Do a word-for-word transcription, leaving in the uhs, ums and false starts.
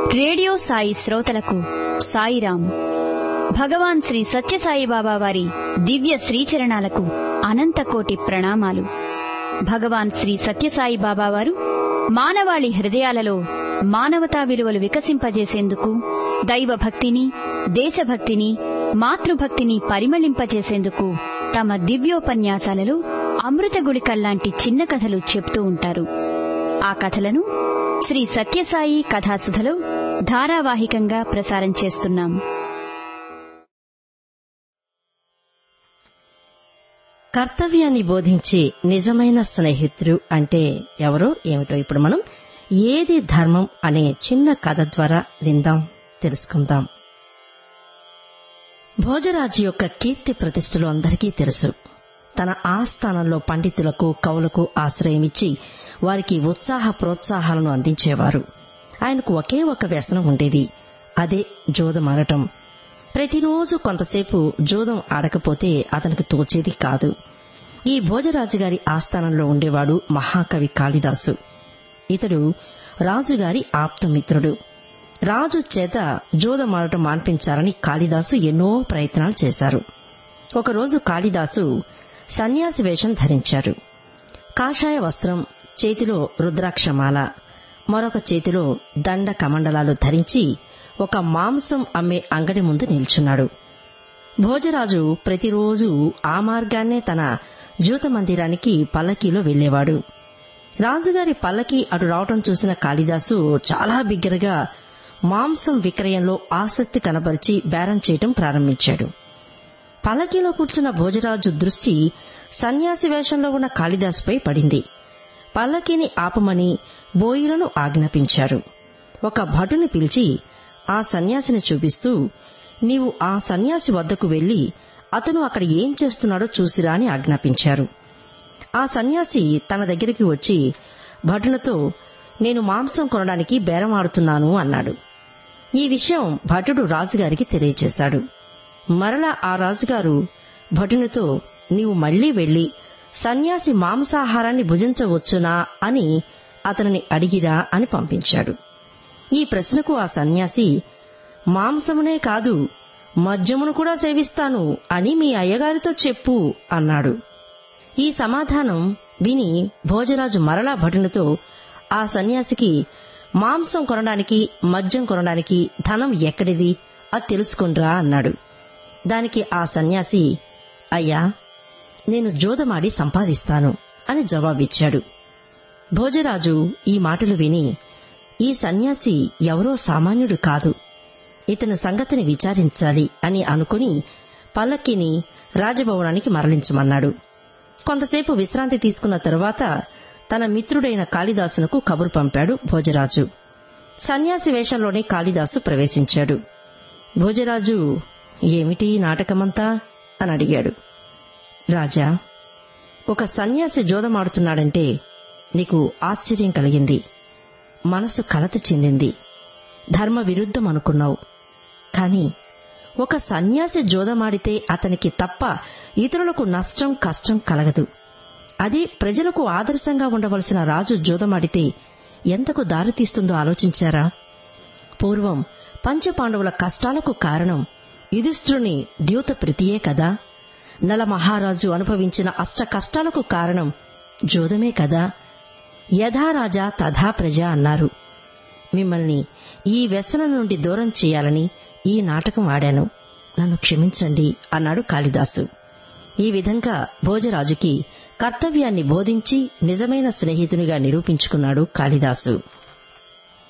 Radio Sai శ్రోతలకు సాయిరాం. భగవాన్ శ్రీ సత్యసాయిబాబా వారి దివ్య శ్రీచరణాలకు అనంతకోటి ప్రణామాలు. భగవాన్ శ్రీ సత్యసాయిబాబా వారు మానవాళి హృదయాలలో మానవతా విలువలు వికసింపజేసేందుకు, దైవభక్తిని, దేశభక్తిని, మాతృభక్తిని పరిమళింపజేసేందుకు తమ దివ్యోపన్యాసాలలో అమృత గుళికల్లాంటి చిన్న కథలు చెప్తూ ఉంటారు. ఆ కథలను శ్రీ సత్యసాయి కథాసుధలో ధారావాహికంగా ప్రసారం చేస్తున్నాం. కర్తవ్యాన్ని బోధించే నిజమైన స్నేహితుడు అంటే ఎవరో ఏమిటో ఇప్పుడు మనం ఏది ధర్మం అనే చిన్న కథ ద్వారా విందాం, తెలుసుకుందాం. భోజరాజు యొక్క కీర్తి ప్రతిష్టలు అందరికీ తెలుసు. తన ఆస్థానంలో పండితులకు, కవులకు ఆశ్రయమిచ్చి వారికి ఉత్సాహ ప్రోత్సాహాలను అందించేవారు. ఆయనకు ఒకే ఒక వ్యసనం ఉండేది, అదే జూదమాడటం. ప్రతిరోజు కొంతసేపు జూదం ఆడకపోతే అతనికి తోచేది కాదు. ఈ భోజరాజుగారి ఆస్థానంలో ఉండేవాడు మహాకవి కాళిదాసు. ఇతడు రాజుగారి ఆప్తమిత్రుడు. రాజు చేత జూదమాడటం మాన్పించాలని కాళిదాసు ఎన్నో ప్రయత్నాలు చేశారు. ఒకరోజు కాళిదాసు సన్యాసి వేషం ధరించాడు. కాషాయ వస్త్రం, చేతిలో రుద్రాక్షమాల, మరొక చేతిలో దండ కమండలాలు ధరించి ఒక మాంసం అమ్మే అంగడి ముందు నిల్చున్నాడు. భోజరాజు ప్రతిరోజు ఆ మార్గాన్నే తన జూత మందిరానికి పల్లకీలో వెళ్లేవాడు. రాజుగారి పల్లకీ అటు రావటం చూసిన కాళిదాసు చాలా బిగ్గరగా మాంసం విక్రయంలో ఆసక్తి కనబరిచి బేరం చేయటం ప్రారంభించాడు. పల్లకీలో కూర్చున్న భోజరాజు దృష్టి సన్యాసి వేషంలో ఉన్న కాళిదాసుపై పడింది. పల్లకీని ఆపమని బోయిలను ఆజ్ఞాపించారు. ఒక భటుని పిలిచి ఆ సన్యాసిని చూపిస్తూ, నీవు ఆ సన్యాసి వద్దకు వెళ్లి అతను అక్కడ ఏం చేస్తున్నాడో చూసిరా అని ఆజ్ఞాపించారు. ఆ సన్యాసి తన దగ్గరికి వచ్చి భటునితో, నేను మాంసం కొనడానికి బేరమాడుతున్నాను అన్నాడు. ఈ విషయం భటుడు రాజుగారికి తెలియచేశాడు. మరలా ఆ రాజుగారు భటునితో, నీవు మళ్లీ వెళ్లి సన్యాసి మాంసాహారాన్ని భుజించవచ్చునా అని అతనిని అడిగిరా అని పంపించాడు. ఈ ప్రశ్నకు ఆ సన్యాసి, మాంసమునే కాదు మద్యమును కూడా సేవిస్తాను అని మీ అయ్యగారితో చెప్పు అన్నాడు. ఈ సమాధానం విని భోజరాజు మరలా భటునితో, ఆ సన్యాసికి మాంసం కొనడానికి, మద్యం కొనడానికి ధనం ఎక్కడిది, అది తెలుసుకుండ్రా అన్నాడు. దానికి ఆ సన్యాసి, అయ్యా, నేను జూదమాడి సంపాదిస్తాను అని జవాబిచ్చాడు. భోజరాజు ఈ మాటలు విని, ఈ సన్యాసి ఎవరో సామాన్యుడు కాదు, ఇతని సంగతిని విచారించాలి అని అనుకుని పల్లకీని రాజభవనానికి మరలించమన్నాడు. కొంతసేపు విశ్రాంతి తీసుకున్న తరువాత తన మిత్రుడైన కాళిదాసునకు కబురు పంపాడు భోజరాజు. సన్యాసి వేషంలోనే కాళిదాసు ప్రవేశించాడు. భోజరాజు, ఏమిటి నాటకమంతా అని అడిగాడు. రాజా, ఒక సన్యాసి జూదమాడుతున్నాడంటే నీకు ఆశ్చర్యం కలిగింది, మనసు కలత చెందింది, ధర్మ విరుద్ధం అనుకున్నావు. కాని ఒక సన్యాసి జూదమాడితే అతనికి తప్ప ఇతరులకు నష్టం కష్టం కలగదు. అది ప్రజలకు ఆదర్శంగా ఉండవలసిన రాజు జూదమాడితే ఎంతకు దారితీస్తుందో ఆలోచించారా? పూర్వం పంచపాండవుల కష్టాలకు కారణం యుధిష్ఠిరుని ద్యూత ప్రీతియే కదా. నల మహారాజు అనుభవించిన అష్ట కష్టాలకు కారణం జూదమే కదా. యథా రాజా తథా ప్రజ అన్నారు. మిమ్మల్ని ఈ వ్యసనం నుండి దూరం చేయాలని ఈ నాటకం ఆడాను, నన్ను క్షమించండి అన్నాడు కాళిదాసు. ఈ విధంగా భోజరాజుకి కర్తవ్యాన్ని బోధించి నిజమైన స్నేహితునిగా నిరూపించుకున్నాడు కాళిదాసు.